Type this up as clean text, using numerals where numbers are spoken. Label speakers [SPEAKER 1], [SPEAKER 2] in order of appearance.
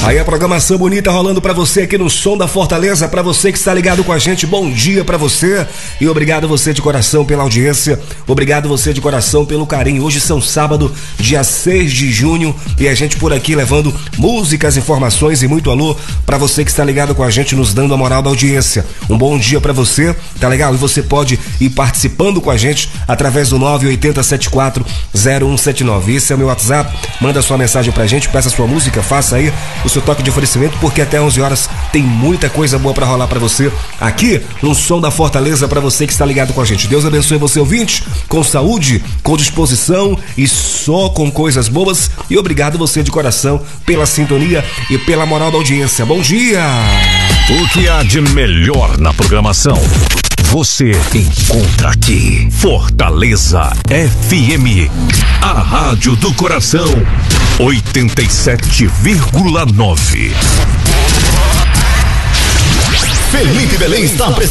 [SPEAKER 1] Aí a programação bonita rolando pra você aqui no Som da Fortaleza, pra você que está ligado com a gente, bom dia pra você e obrigado você de coração pela audiência, obrigado você de coração pelo carinho. Hoje são sábado, dia 6 de junho e a gente por aqui levando músicas, informações e muito alô pra você que está ligado com a gente, nos dando a moral da audiência. Um bom dia pra você, tá legal? E você pode ir participando com a gente através do 980740179. Esse é o meu WhatsApp, manda sua mensagem pra gente, peça sua música, faça aí o seu toque de oferecimento, porque até 11 horas tem muita coisa boa pra rolar pra você aqui no Som da Fortaleza, pra você que está ligado com a gente. Deus abençoe você, ouvinte, com saúde, com disposição e só com coisas boas. E obrigado você de coração pela sintonia e pela moral da audiência. Bom dia!
[SPEAKER 2] O que há de melhor na programação você encontra aqui. Fortaleza FM, a rádio do coração, 87,9.
[SPEAKER 3] Felipe Belém está apresentando